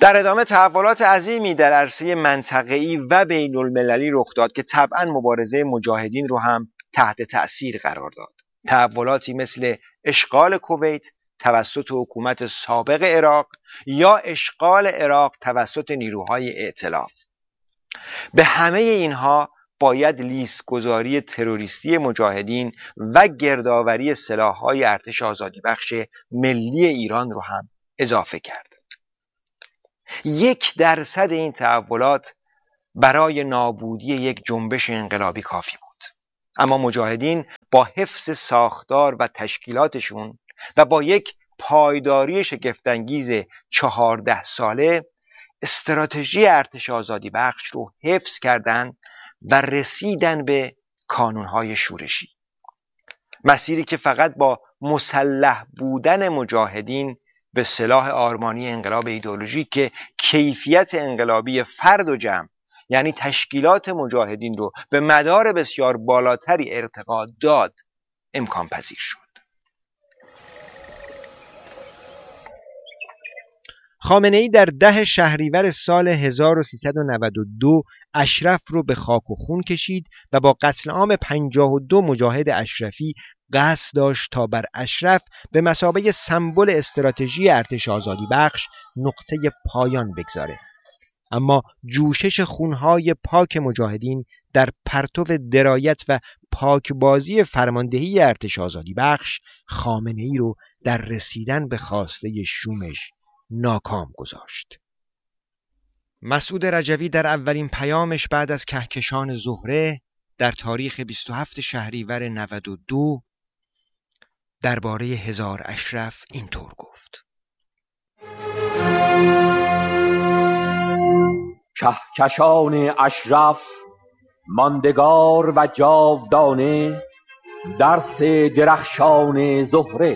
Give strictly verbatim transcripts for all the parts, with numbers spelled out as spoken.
در ادامه تحولات عظیمی در عرصه منطقه‌ای و بین المللی رخ داد که طبعاً مبارزه مجاهدین رو هم تحت تأثیر قرار داد. تحولاتی مثل اشغال کویت توسط حکومت سابق عراق یا اشغال عراق توسط نیروهای ائتلاف. به همه اینها باید لیست گذاری تروریستی مجاهدین و گردآوری سلاح‌های ارتش آزادیبخش ملی ایران رو هم اضافه کرد. یک درصد این تحولات برای نابودی یک جنبش انقلابی کافی بود، اما مجاهدین با حفظ ساختار و تشکیلاتشون و با یک پایداری شگفت‌انگیز چهارده ساله استراتژی ارتش آزادیبخش رو حفظ کردند و رسیدن به کانونهای شورشی، مسیری که فقط با مسلح بودن مجاهدین به سلاح آرمانی انقلاب ایدئولوژیک که کیفیت انقلابی فرد و جمع یعنی تشکیلات مجاهدین رو به مدار بسیار بالاتری ارتقا داد امکان پذیر شد. خامنه‌ای در ده شهریور سال هزار و سیصد و نود و دو اشرف رو به خاک و خون کشید و با قتل عام پنجاه و دو مجاهد اشرفی قصد داشت تا بر اشرف به مثابه سمبل استراتژی ارتش آزادی بخش نقطه پایان بگذاره. اما جوشش خونهای پاک مجاهدین در پرتو درایت و پاکبازی فرماندهی ارتش آزادی بخش خامنه‌ای رو در رسیدن به خواسته شومش ناکام گذاشت. مسعود رجوی در اولین پیامش بعد از کهکشان زهره در تاریخ بیست و هفتم شهریور نود و دو درباره هزار اشرف اینطور گفت: کهکشان اشرف ماندگار و جاودانه، درس درخشان زهره،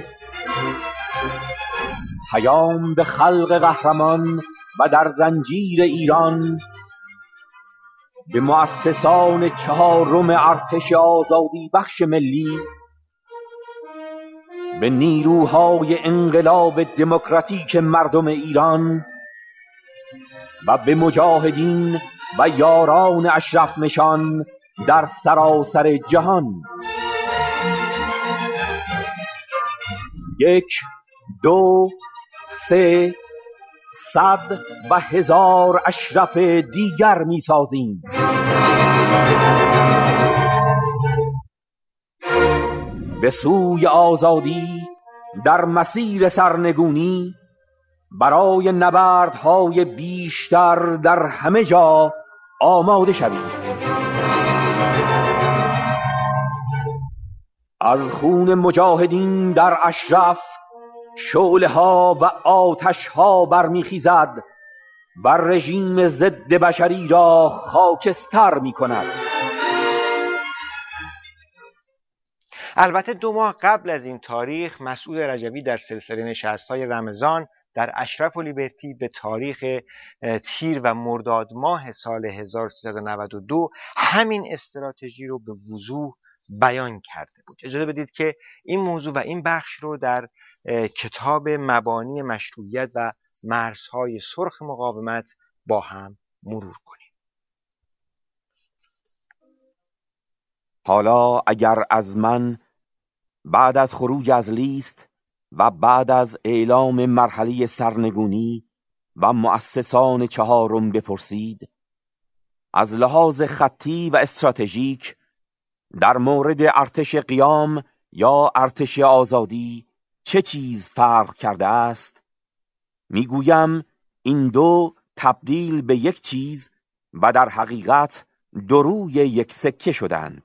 پیام به خلق قهرمان و در زنجیر ایران، به مؤسسان چهارم ارتش آزادی بخش ملی، به نیروهای انقلاب دموکراتیک مردم ایران و به مجاهدین و یاران اشرف نشان در سراسر جهان. یک، دو، سه، صد و هزار اشرف دیگر می سازیم. به سوی آزادی در مسیر سرنگونی، برای نبردهای بیشتر در همه جا آماده شوید. از خون مجاهدین در اشرف شعله ها و آتش ها برمیخیزد و رژیم ضد بشری را خاکستر می کند. البته دو ماه قبل از این تاریخ مسعود رجوی در سلسله نشست‌های رمضان در اشرف و لیبرتی به تاریخ تیر و مرداد ماه سال هزار و سیصد و نود و دو همین استراتژی رو به وضوح بیان کرده بود. اجازه بدید که این موضوع و این بخش رو در کتاب مبانی مشروعیت و مرزهای سرخ مقاومت با هم مرور کنیم. حالا اگر از من بعد از خروج از لیست و بعد از اعلام مرحله سرنگونی و مؤسسان چهارم بپرسید، از لحاظ خطی و استراتژیک در مورد ارتش قیام یا ارتش آزادی چه چیز فرق کرده است، میگویم این دو تبدیل به یک چیز و در حقیقت دو روی یک سکه شدند.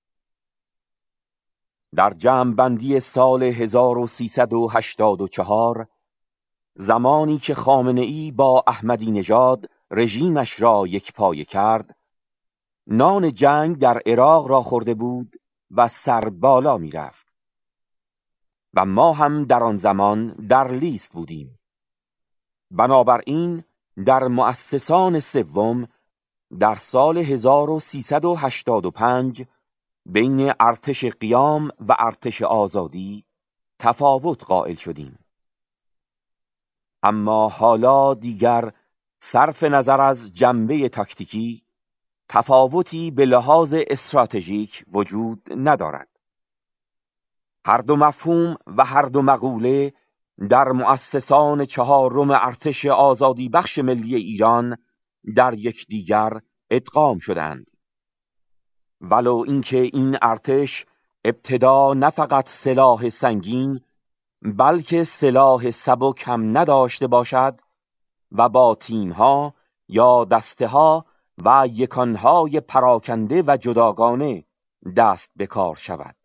در جمع‌بندی سال هزار و سیصد و هشتاد و چهار، زمانی که خامنه‌ای با احمدی نژاد رژیمش را یکپایه کرد، نان جنگ در عراق را خورده بود و سر بالا می رفت و ما هم در آن زمان در لیست بودیم. بنابراین در مؤسسان سوم در سال هزار و سیصد و هشتاد و پنج بین ارتش قیام و ارتش آزادی تفاوت قائل شدیم. اما حالا دیگر صرف نظر از جنبه تاکتیکی تفاوتی به لحاظ استراتژیک وجود ندارد. هر دو مفهوم و هر دو مقوله در مؤسسان چهارم ارتش آزادی بخش ملی ایران در یکدیگر ادغام شدند. ولو اینکه این ارتش ابتدا نه فقط سلاح سنگین بلکه سلاح سبک هم نداشته باشد و با تیم‌ها یا دسته‌ها و یکانهای پراکنده و جداگانه دست به کار شود.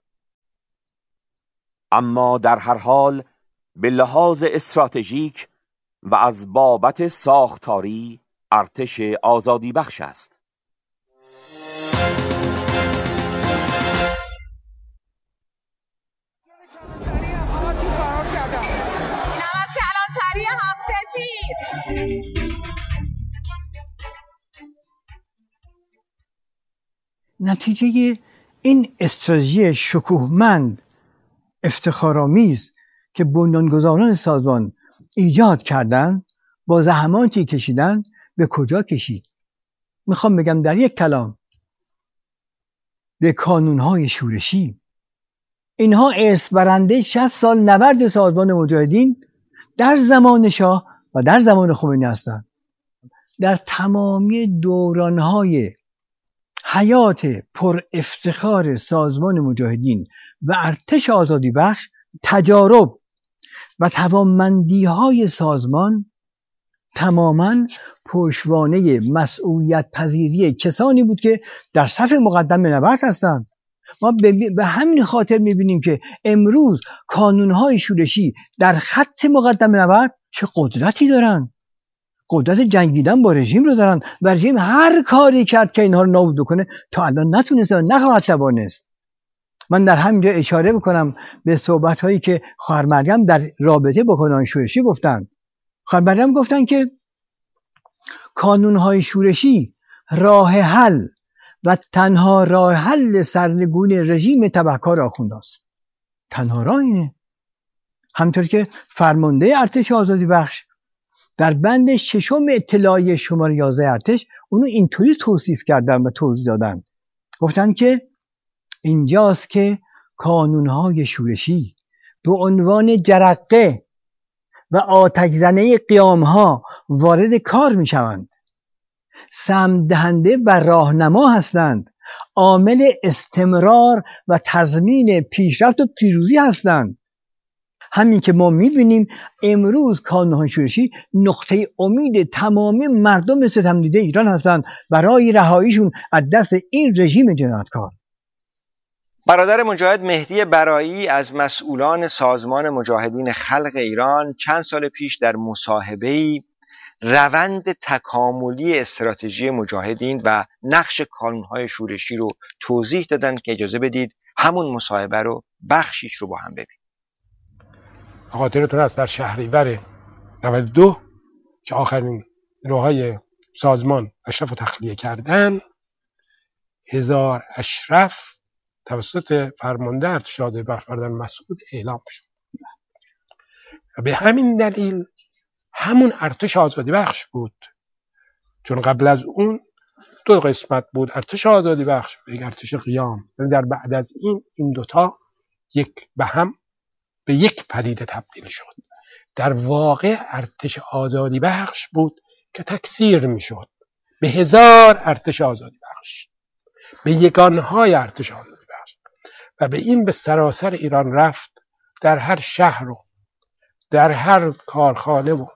اما در هر حال به لحاظ استراتژیک و از بابت ساختاری ارتش آزادی بخش است. نتیجه این استراتژی شکوهمند افتخارآمیز که بنیانگذاران سازمان ایجاد کردند با زحماتی کشیدن به کجا کشید؟ میخوام بگم در یک کلام به کانونهای شورشی. اینها ارث برنده شصت سال نبرد سازمان مجاهدین در زمان شاه و در زمان خمینی هستند. در تمامی دورانهای حیات پر افتخار سازمان مجاهدین و ارتش آزادی بخش تجارب و توانمندی های سازمان تماما پشتوانه مسئولیت پذیری کسانی بود که در صف مقدم نبرد هستند. ما به همین خاطر میبینیم که امروز کانونهای شورشی در خط مقدم نبرد چه قدرتی دارن، قدرت جنگیدن با رژیم رو دارن و رژیم هر کاری کرد که اینها رو نابود کنه تا الان نتونست و نخواهد توانست. من در همینجا اشاره میکنم به صحبت هایی که خواهر مریم در رابطه با کانون شورشی گفتن. خواهر مریم گفتن که کانون های شورشی راه حل و تنها راه حل سرنگون رژیم تبهکار آخوند است. تنها راه اینه. همطور که فرمانده ارتش آزادی بخش در بند ششم اطلاعیه شماره یازده ارتش اونو اینطوری توصیف کردن و توضیح دادن. گفتن که اینجاست که کانونهای شورشی به عنوان جرقه و آتش زنه قیامها وارد کار می شوند. سهم دهنده و راهنما هستند. عامل استمرار و تضمین پیشرفت و پیروزی هستند. همین که ما میبینیم امروز کانونهای شورشی نقطه امید تمام مردم ستمدیده ایران هستند برای رهاییشون از دست این رژیم جنایتکار. برادر مجاهد مهدی برایی از مسئولان سازمان مجاهدین خلق ایران چند سال پیش در مصاحبه‌ای روند تکاملی استراتژی مجاهدین و نقش کانونهای شورشی رو توضیح دادن که اجازه بدید همون مصاحبه رو بخشیش رو با هم ببینیم. خاطرتون هست در شهریور نود و دو که آخرین نیروهای سازمان اشرف رو تخلیه کردن، هزار اشرف توسط فرمانده ارتش آزادی بخش برادر مسعود اعلام شد. و به همین دلیل همون ارتش آزادی بخش بود، چون قبل از اون دو قسمت بود، ارتش آزادی بخش و یک ارتش قیام. در بعد از این این دوتا یک به هم به یک پدیده تبدیل شد. در واقع ارتش آزادی بخش بود که تکثیر می شد به هزار ارتش آزادی بخش، به یگانهای ارتش آزادی بخش، و به این به سراسر ایران رفت. در هر شهر و در هر کارخانه و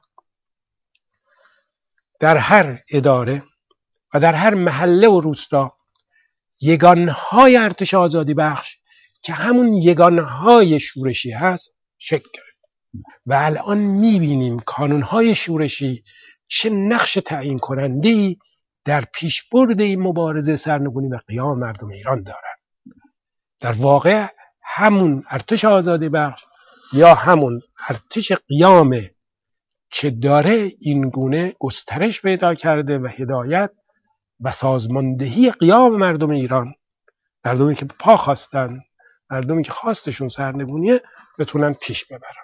در هر اداره و در هر محله و روستا یگانهای ارتش آزادی بخش که همون یگانهای شورشی هست شکل گرفت. و الان میبینیم کانونهای شورشی چه نقش تعیین کننده‌ای در پیشبرد این مبارزه سرنگونی و قیام مردم ایران دارند. در واقع همون ارتش آزادی بخش یا همون ارتش قیام که داره این گونه گسترش پیدا کرده و هدایت و سازماندهی قیام مردم ایران، مردمی که پا خواستن، مردمی که خواستشون سرنگونیه، بتونن پیش ببرن.